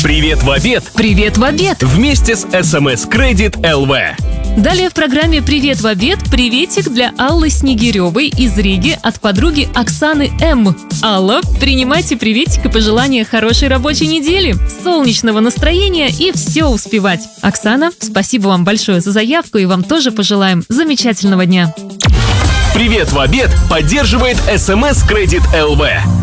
Привет в обед! Привет в обед! Вместе с СМС Кредит ЛВ. Далее в программе «Привет в обед» приветик для Аллы Снегиревой из Риги от подруги Оксаны М. Алла, принимайте приветик и пожелания хорошей рабочей недели, солнечного настроения и все успевать. Оксана, спасибо вам большое за заявку и вам тоже пожелаем замечательного дня. Привет в обед поддерживает СМС Кредит ЛВ.